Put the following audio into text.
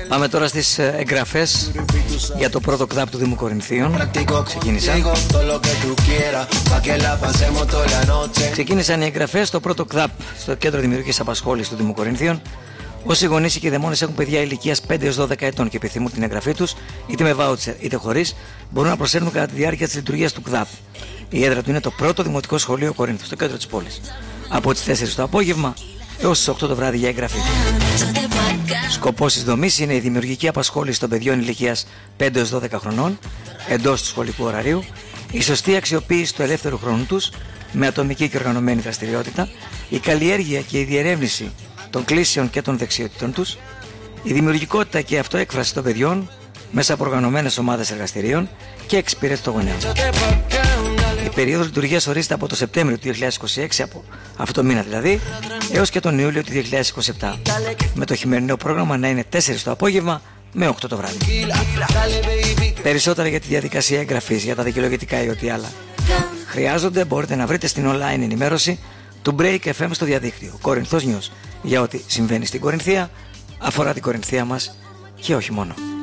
Πάμε τώρα στις εγγραφές για το πρώτο κλαμπ του Δήμου Κορινθίων. Ξεκίνησαν οι εγγραφές στο πρώτο κλαμπ στο Κέντρο Δημιουργικής Απασχόλησης του Δήμου Κορινθίων. Όσοι γονείς ή κηδεμόνες έχουν παιδιά ηλικίας 5 έως 12 ετών και επιθυμούν την εγγραφή τους, είτε με βάουτσερ είτε χωρίς, μπορούν να προσέλθουν κατά τη διάρκεια της λειτουργίας του ΚΔΑΠ. Η έδρα του είναι το πρώτο δημοτικό σχολείο Κορίνθου, στο κέντρο της πόλης. Από τις 4 το απόγευμα έως τις 8 το βράδυ για εγγραφή. Σκοπός της δομής είναι η δημιουργική απασχόληση των παιδιών ηλικίας 5 έως 12 χρονών εντός του σχολικού ωραρίου, η σωστή αξιοποίηση του ελεύθερου χρόνου τους με ατομική και οργανωμένη δραστηριότητα, η καλλιέργεια και η διερεύνηση των κλήσεων και των δεξιοτήτων τους, η δημιουργικότητα και η αυτοέκφραση των παιδιών μέσα από οργανωμένες ομάδες εργαστηρίων και εξυπηρέτηση των γονέων. Η περίοδος λειτουργίας ορίζεται από το Σεπτέμβριο του 2026, από αυτό το μήνα δηλαδή, έως και τον Ιούλιο του 2027, με το χειμερινό πρόγραμμα να είναι 4 το απόγευμα με 8 το βράδυ. Περισσότερα για τη διαδικασία εγγραφής, για τα δικαιολογητικά ή ό,τι άλλα χρειάζονται, μπορείτε να βρείτε στην online ενημέρωση του Break FM στο διαδίκτυο Κορινθός News, για ό,τι συμβαίνει στην Κορινθία, αφορά την Κορινθία μας και όχι μόνο.